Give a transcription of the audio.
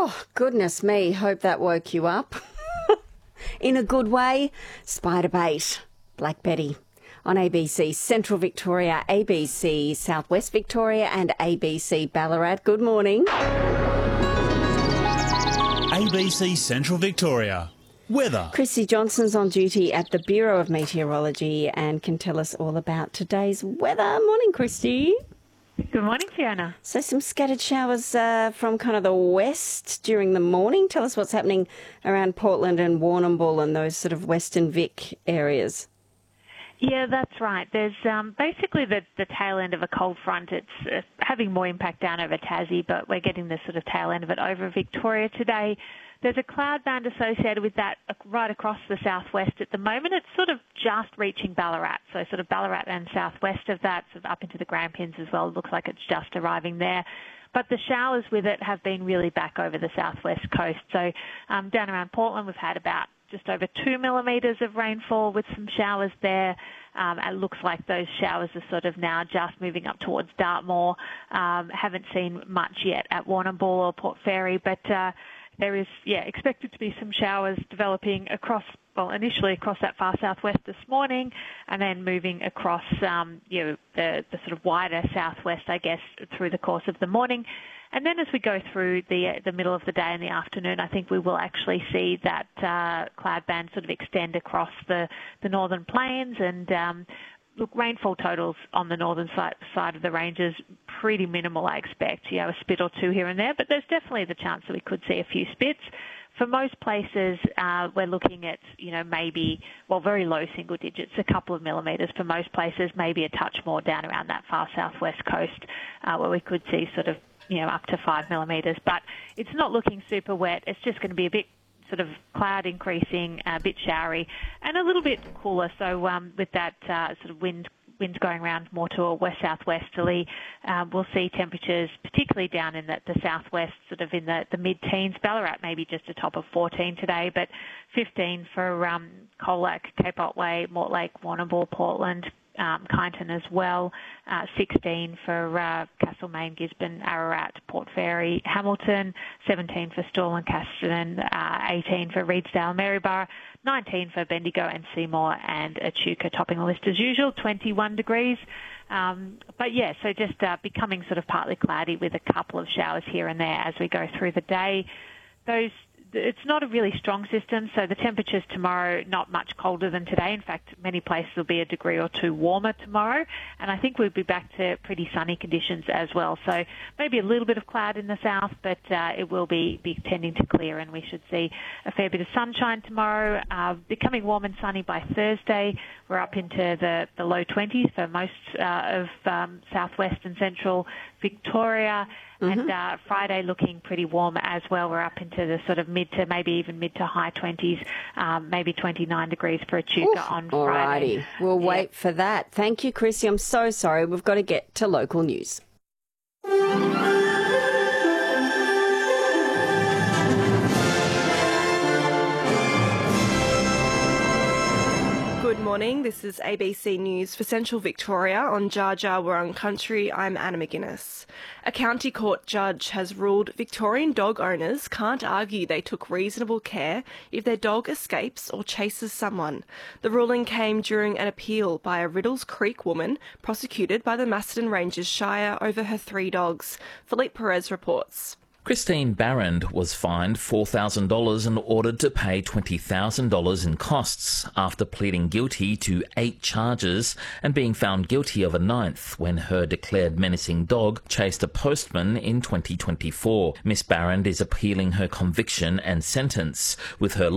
Oh, goodness me. Hope that woke you up. In a good way, Spider Bait, Black Betty. On ABC Central Victoria, ABC Southwest Victoria and ABC Ballarat. Good morning. ABC Central Victoria. Weather. Chrissy Johnson's on duty at the Bureau of Meteorology and can tell us all about today's weather. Morning, Christy. Good morning, Fiona. So some scattered showers from kind of the west during the morning. Tell us what's happening around Portland and Warrnambool and those sort of Western Vic areas. Yeah, that's right. There's basically the tail end of a cold front. It's having more impact down over Tassie, but we're getting the sort of tail end of it over Victoria today. There's a cloud band associated with that right across the southwest at the moment. It's sort of just reaching Ballarat, so sort of Ballarat and southwest of that, sort of up into the Grampians as well. It looks like it's just arriving there. But the showers with it have been really back over the southwest coast. So down around Portland, we've had about just over 2 millimetres of rainfall with some showers there. It looks like those showers are sort of now just moving up towards Dartmoor. Haven't seen much yet at Warrnambool or Port Fairy, but there is, expected to be some showers developing initially across that far southwest this morning, and then moving across, the sort of wider southwest, I guess, through the course of the morning. And then as we go through the middle of the day and the afternoon, I think we will actually see that cloud band sort of extend across the northern plains and look, rainfall totals on the northern side of the ranges, pretty minimal, I expect. A spit or two here and there, but there's definitely the chance that we could see a few spits. For most places, we're looking at, very low single digits, a couple of millimetres for most places, maybe a touch more down around that far southwest coast, where we could see sort of, up to 5 millimetres. But it's not looking super wet. It's just going to be a bit sort of cloud increasing, a bit showery, and a little bit cooler. So with that sort of winds going around more to a west-southwesterly, we'll see temperatures, particularly down in the southwest, sort of in the mid-teens. Ballarat maybe just a top of 14 today, but 15 for Colac, Cape Otway, Mortlake, Warrnambool, Portland, Kyneton as well, 16 for Castlemaine, Gisborne, Ararat, Port Fairy, Hamilton, 17 for Stawell and Casterton, 18 for Reedsdale, Maryborough, 19 for Bendigo and Seymour, and Echuca topping the list as usual, 21 degrees. So just becoming sort of partly cloudy with a couple of showers here and there as we go through the day. It's not a really strong system, so the temperatures tomorrow not much colder than today. In fact, many places will be a degree or two warmer tomorrow, and I think we'll be back to pretty sunny conditions as well. So maybe a little bit of cloud in the south, but it will be tending to clear, and we should see a fair bit of sunshine tomorrow. Becoming warm and sunny by Thursday. We're up into the low 20s for most of southwest and central Victoria. Mm-hmm. And Friday looking pretty warm as well. We're up into the sort of mid to high 20s, maybe 29 degrees for Echuca on Friday. Alrighty, we'll wait for that. Thank you, Chrissy. I'm so sorry. We've got to get to local news. Good morning, this is ABC News for Central Victoria on Jar Jar Wurrung Country. I'm Anna McGuinness. A county court judge has ruled Victorian dog owners can't argue they took reasonable care if their dog escapes or chases someone. The ruling came during an appeal by a Riddles Creek woman prosecuted by the Macedon Ranges Shire over her 3 dogs. Philippe Perez reports. Christine Barrand was fined $4,000 and ordered to pay $20,000 in costs after pleading guilty to 8 charges and being found guilty of a 9th when her declared menacing dog chased a postman in 2024. Miss Barrand is appealing her conviction and sentence, with her